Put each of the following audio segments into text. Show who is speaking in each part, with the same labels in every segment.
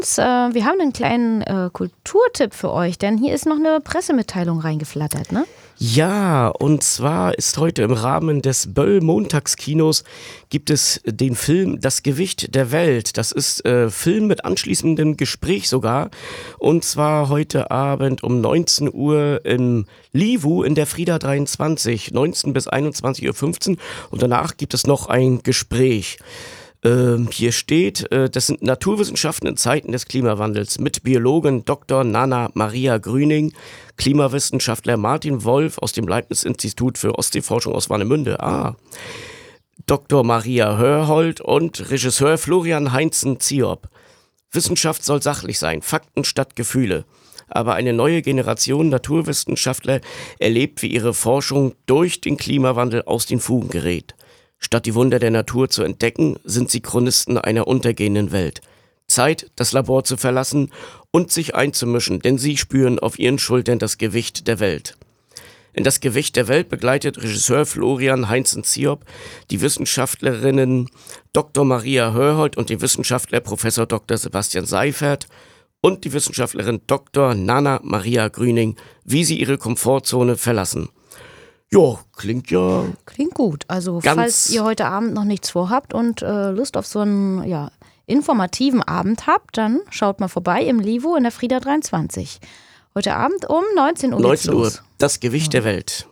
Speaker 1: Wir haben einen kleinen Kulturtipp für euch, denn hier ist noch eine Pressemitteilung reingeflattert, ne?
Speaker 2: Ja, und zwar ist heute im Rahmen des Böll-Montagskinos gibt es den Film Das Gewicht der Welt. Das ist Film mit anschließendem Gespräch sogar. Und zwar heute Abend um 19 Uhr im Livu in der Frieda 23, 19 bis 21.15 Uhr. Und danach gibt es noch ein Gespräch. Hier steht, das sind Naturwissenschaften in Zeiten des Klimawandels mit Biologin Dr. Nana Maria Grüning, Klimawissenschaftler Martin Wolf aus dem Leibniz-Institut für Ostseeforschung aus Warnemünde, Dr. Maria Hörhold und Regisseur Florian Heinzen-Ziop. Wissenschaft soll sachlich sein, Fakten statt Gefühle. Aber eine neue Generation Naturwissenschaftler erlebt, wie ihre Forschung durch den Klimawandel aus den Fugen gerät. Statt die Wunder der Natur zu entdecken, sind sie Chronisten einer untergehenden Welt. Zeit, das Labor zu verlassen und sich einzumischen, denn sie spüren auf ihren Schultern das Gewicht der Welt. In das Gewicht der Welt begleitet Regisseur Florian Heinzen-Ziop die Wissenschaftlerinnen Dr. Maria Hörhold und den Wissenschaftler Professor Dr. Sebastian Seifert und die Wissenschaftlerin Dr. Nana Maria Grüning, wie sie ihre Komfortzone verlassen. Ja, klingt
Speaker 1: gut. Also falls ihr heute Abend noch nichts vorhabt und Lust auf so einen informativen Abend habt, dann schaut mal vorbei im Livu in der Frieda 23. Heute Abend um 19 Uhr.
Speaker 2: 19 Uhr, das Gewicht der Welt.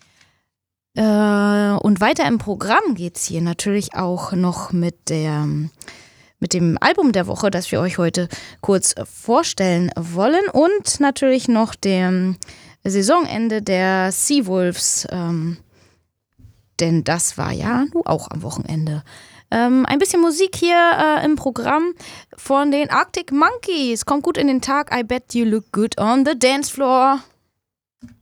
Speaker 1: Und weiter im Programm geht's hier natürlich auch noch mit dem Album der Woche, das wir euch heute kurz vorstellen wollen und natürlich noch dem Saisonende der Seawolves, denn das war ja nun auch am Wochenende. Ein bisschen Musik hier im Programm von den Arctic Monkeys. Kommt gut in den Tag. I bet you look good on the dance floor.